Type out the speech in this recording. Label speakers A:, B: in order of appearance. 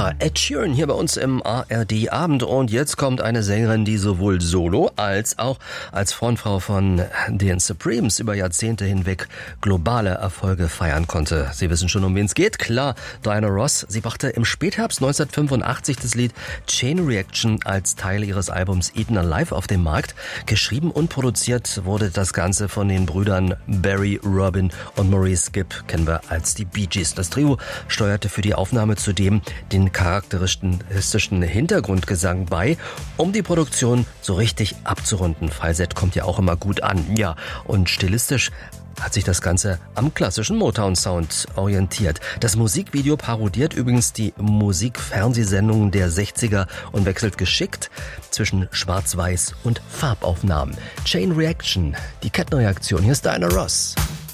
A: Ja, Ed Sheeran hier bei uns im ARD-Abend und jetzt kommt eine Sängerin, die sowohl solo als auch als Frontfrau von den Supremes über Jahrzehnte hinweg globale Erfolge feiern konnte. Sie wissen schon, um wen es geht. Klar, Diana Ross. Sie brachte im Spätherbst 1985 das Lied Chain Reaction als Teil ihres Albums Eaten Alive auf den Markt. Geschrieben und produziert wurde das Ganze von den Brüdern Barry, Robin und Maurice Gibb, kennen wir als die Bee Gees. Das Trio steuerte für die Aufnahme zudem den charakteristischen Hintergrundgesang bei, um die Produktion so richtig abzurunden. Falsett kommt ja auch immer gut an. Ja, und stilistisch hat sich das Ganze am klassischen Motown-Sound orientiert. Das Musikvideo parodiert übrigens die Musikfernsehsendungen der 60er und wechselt geschickt zwischen Schwarz-Weiß und Farbaufnahmen. Chain Reaction, die Kettenreaktion. Hier ist Diana Ross.